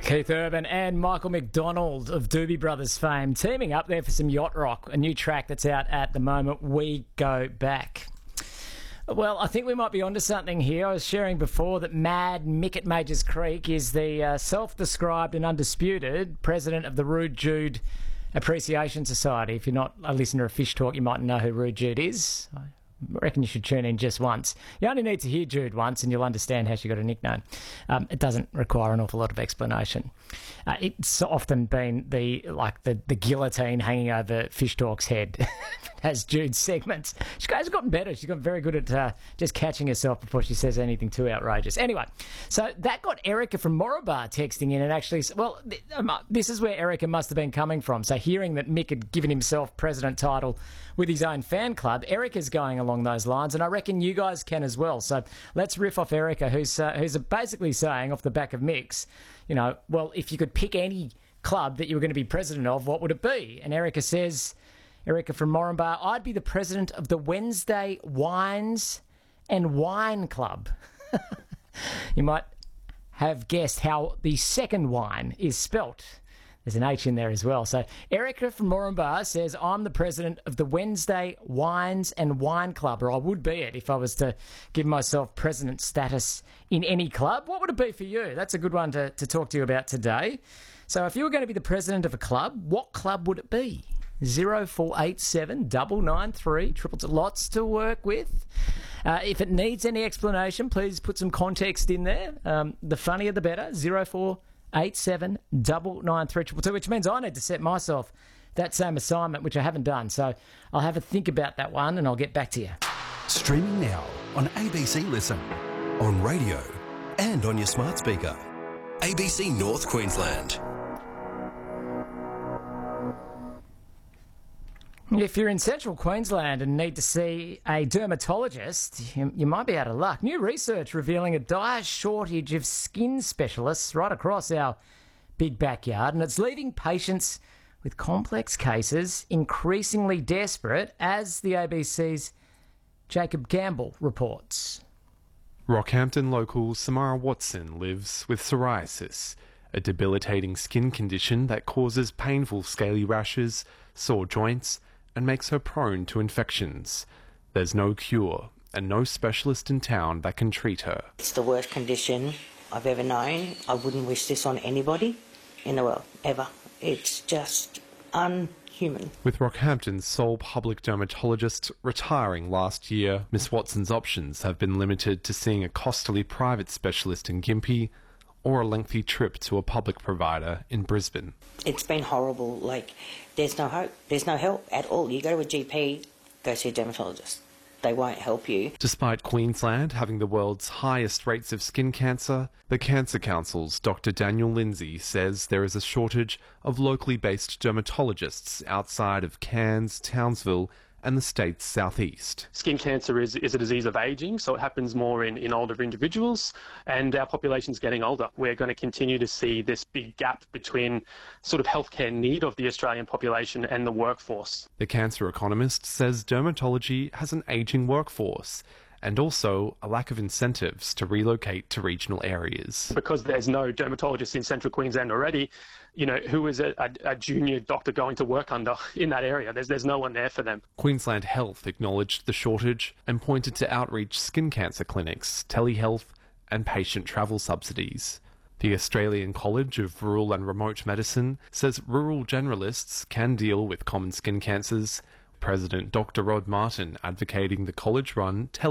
Keith Urban and Michael McDonald of Doobie Brothers fame teaming up there for some yacht rock, a new track that's out at the moment, We Go Back. Well, I think we might be onto something here. I was sharing before that Mad Mick at Majors Creek is the self-described and undisputed president of the Rude Jude Appreciation Society. If you're not a listener of Fish Talk, you might know who Rude Jude is. I reckon you should tune in just once. You only need to hear Jude once and you'll understand how she got a nickname. It doesn't require an awful lot of explanation. It's often been the guillotine hanging over Fish Talk's head as Jude's segments. She's gotten better. She's got very good at just catching herself before she says anything too outrageous. Anyway, so that got Erica from Moranbah texting in and actually, well, this is where Erica must have been coming from. So hearing that Mick had given himself president title with his own fan club, Erica's going along those lines, and I reckon you guys can as well. So let's riff off Erica, who's basically saying off the back of Mick's, well, if you could pick any club that you were going to be president of, what would it be? And Erica says, Erica from Moranbah, I'd be the president of the Wednesday Wines and Wine Club. You might have guessed how the second wine is spelt. There's an H in there as well. So Erica from Moranbah says, I'm the president of the Wednesday Wines and Wine Club, or I would be it if I was to give myself president status in any club. What would it be for you? That's a good one to talk to you about today. So if you were going to be the president of a club, what club would it be? 0487 993 lots to work with. If it needs any explanation, please put some context in there. The funnier the better. 0487 993 which means I need to set myself that same assignment, which I haven't done. So I'll have a think about that one and I'll get back to you. Streaming now on ABC Listen, on radio and on your smart speaker. ABC North Queensland. If you're in central Queensland and need to see a dermatologist, you might be out of luck. New research revealing a dire shortage of skin specialists right across our big backyard, and it's leaving patients with complex cases increasingly desperate, as the ABC's Jacob Campbell reports. Rockhampton local Samara Watson lives with psoriasis, a debilitating skin condition that causes painful scaly rashes, sore joints, and makes her prone to infections. There's no cure and no specialist in town that can treat her. It's the worst condition I've ever known. I wouldn't wish this on anybody in the world, ever. It's just unhuman. With Rockhampton's sole public dermatologist retiring last year, Miss Watson's options have been limited to seeing a costly private specialist in Gympie or a lengthy trip to a public provider in Brisbane. It's been horrible. There's no hope. There's no help at all. You go to a GP, go see a dermatologist. They won't help you. Despite Queensland having the world's highest rates of skin cancer, the Cancer Council's Dr. Daniel Lindsay says there is a shortage of locally based dermatologists outside of Cairns, Townsville, and the state's southeast. Skin cancer is a disease of ageing, so it happens more in older individuals, and our population's getting older. We're going to continue to see this big gap between sort of healthcare need of the Australian population and the workforce. The cancer economist says dermatology has an ageing workforce and also a lack of incentives to relocate to regional areas. Because there's no dermatologist in central Queensland already, who is a junior doctor going to work under in that area? There's no one there for them. Queensland Health acknowledged the shortage and pointed to outreach skin cancer clinics, telehealth and patient travel subsidies. The Australian College of Rural and Remote Medicine says rural generalists can deal with common skin cancers. President Dr. Rod Martin advocating the college-run